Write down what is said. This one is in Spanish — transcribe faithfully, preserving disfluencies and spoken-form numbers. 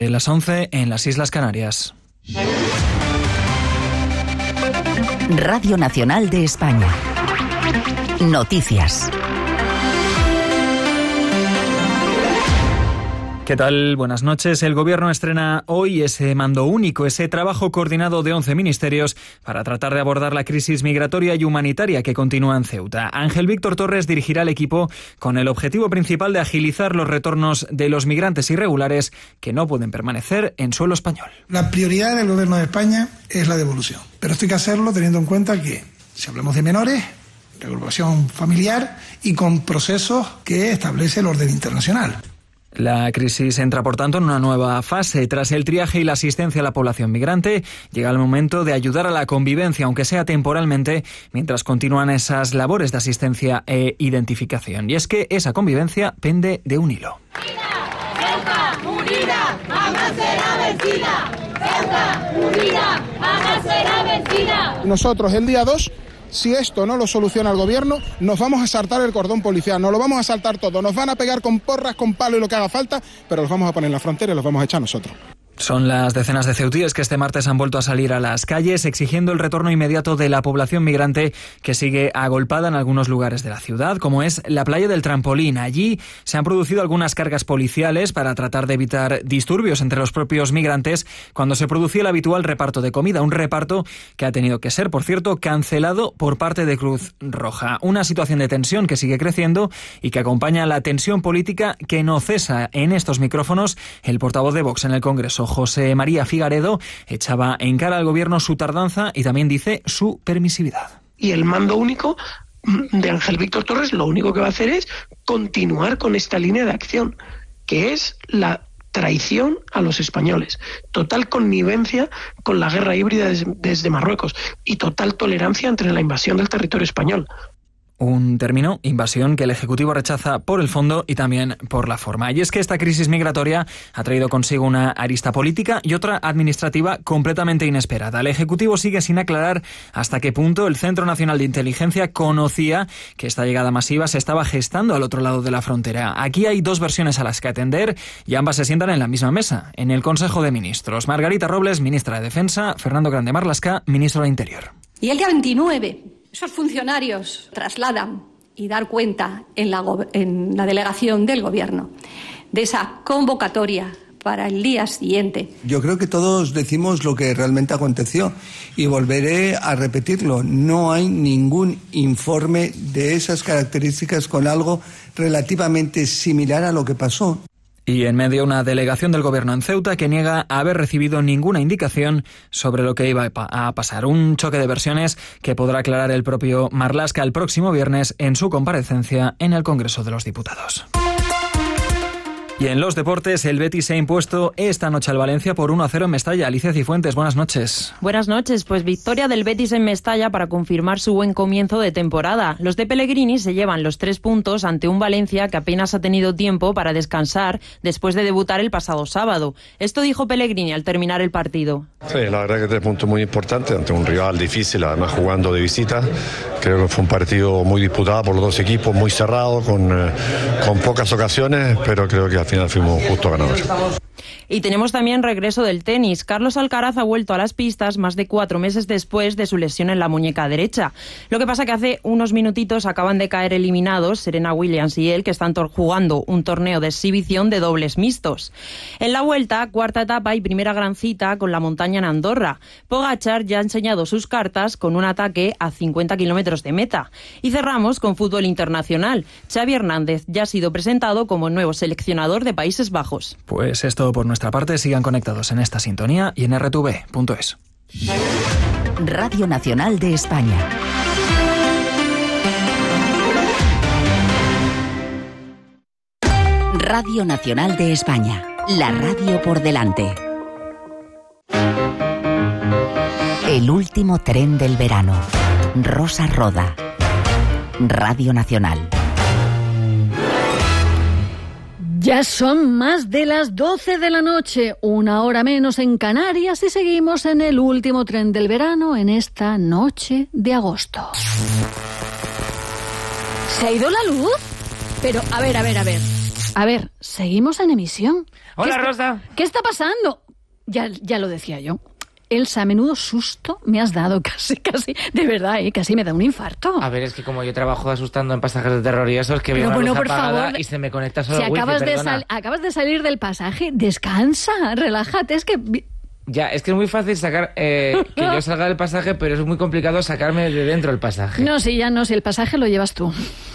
Las once en las Islas Canarias. Radio Nacional de España. Noticias. ¿Qué tal? Buenas noches. El Gobierno estrena hoy ese mando único, ese trabajo coordinado de once ministerios para tratar de abordar la crisis migratoria y humanitaria que continúa en Ceuta. Ángel Víctor Torres dirigirá el equipo con el objetivo principal de agilizar los retornos de los migrantes irregulares que no pueden permanecer en suelo español. La prioridad del Gobierno de España es la devolución, pero esto hay que hacerlo teniendo en cuenta que, si hablamos de menores, reagrupación familiar y con procesos que establece el orden internacional. La crisis entra, por tanto, en una nueva fase. Tras el triaje y la asistencia a la población migrante, llega el momento de ayudar a la convivencia, aunque sea temporalmente, mientras continúan esas labores de asistencia e identificación. Y es que esa convivencia pende de un hilo. Ceuta, unida, jamás será vencida. Ceuta, unida, jamás será vencida. Nosotros, el día dos... si esto no lo soluciona el gobierno, nos vamos a saltar el cordón policial, nos lo vamos a saltar todo, nos van a pegar con porras, con palo y lo que haga falta, pero los vamos a poner en la frontera y los vamos a echar nosotros. Son las decenas de ceutíes que este martes han vuelto a salir a las calles exigiendo el retorno inmediato de la población migrante que sigue agolpada en algunos lugares de la ciudad, como es la playa del Trampolín. Allí se han producido algunas cargas policiales para tratar de evitar disturbios entre los propios migrantes cuando se producía el habitual reparto de comida, un reparto que ha tenido que ser, por cierto, cancelado por parte de Cruz Roja. Una situación de tensión que sigue creciendo y que acompaña la tensión política que no cesa. En estos micrófonos, el portavoz de Vox en el Congreso, José María Figaredo, echaba en cara al gobierno su tardanza y también dice su permisividad. Y el mando único de Ángel Víctor Torres lo único que va a hacer es continuar con esta línea de acción, que es la traición a los españoles, total connivencia con la guerra híbrida desde, desde Marruecos y total tolerancia entre la invasión del territorio español. Un término, invasión, que el Ejecutivo rechaza por el fondo y también por la forma. Y es que esta crisis migratoria ha traído consigo una arista política y otra administrativa completamente inesperada. El Ejecutivo sigue sin aclarar hasta qué punto el Centro Nacional de Inteligencia conocía que esta llegada masiva se estaba gestando al otro lado de la frontera. Aquí hay dos versiones a las que atender y ambas se sientan en la misma mesa, en el Consejo de Ministros. Margarita Robles, ministra de Defensa, Fernando Grande Marlaska, ministro de Interior. Y el día veintinueve... esos funcionarios trasladan y dar cuenta en la, en la delegación del Gobierno de esa convocatoria para el día siguiente. Yo creo que todos decimos lo que realmente aconteció y volveré a repetirlo. No hay ningún informe de esas características con algo relativamente similar a lo que pasó. Y en medio una delegación del Gobierno en Ceuta que niega haber recibido ninguna indicación sobre lo que iba a pasar. Un choque de versiones que podrá aclarar el propio Marlaska el próximo viernes en su comparecencia en el Congreso de los Diputados. Y en los deportes, el Betis se ha impuesto esta noche al Valencia por uno a cero en Mestalla. Alicia Cifuentes, buenas noches. Buenas noches, pues victoria del Betis en Mestalla para confirmar su buen comienzo de temporada. Los de Pellegrini se llevan los tres puntos ante un Valencia que apenas ha tenido tiempo para descansar después de debutar el pasado sábado. Esto dijo Pellegrini al terminar el partido. Sí, la verdad que tres puntos muy importantes ante un rival difícil, además jugando de visita. Creo que fue un partido muy disputado por los dos equipos, muy cerrado, con, eh, con pocas ocasiones, pero creo que al final fuimos justo ganadores. Y tenemos también regreso del tenis. Carlos Alcaraz ha vuelto a las pistas más de cuatro meses después de su lesión en la muñeca derecha. Lo que pasa que hace unos minutitos acaban de caer eliminados Serena Williams y él, que están jugando un torneo de exhibición de dobles mixtos. En la vuelta, cuarta etapa y primera gran cita con la montaña en Andorra. Pogačar ya ha enseñado sus cartas con un ataque a cincuenta kilómetros de meta. Y cerramos con fútbol internacional. Xavi Hernández ya ha sido presentado como nuevo seleccionador de Países Bajos. Pues esto por nuestra parte, sigan conectados en esta sintonía y en erre te ve punto es. Radio Nacional de España. Radio Nacional de España. La radio por delante. El último tren del verano. Rosa Roda. Radio Nacional. Ya son más de las doce de la noche, una hora menos en Canarias, y seguimos en el último tren del verano en esta noche de agosto. ¿Se ha ido la luz? Pero, a ver, a ver, a ver. A ver, seguimos en emisión. Hola, ¿Qué Rosa. Está, ¿Qué está pasando? Ya, ya lo decía yo. Elsa, menudo susto me has dado, casi, casi, de verdad, ¿eh? Casi me da un infarto. A ver, es que como yo trabajo asustando en pasajes de terror y eso, es que veo Pero una bueno, luz por apagada favor, y se me conecta solo si el wifi, acabas de, perdona. sal, acabas de salir del pasaje, descansa, relájate, es que... Ya, es que es muy fácil sacar eh, que yo salga del pasaje, pero es muy complicado sacarme de dentro del pasaje. No, sí, ya no, si el pasaje lo llevas tú.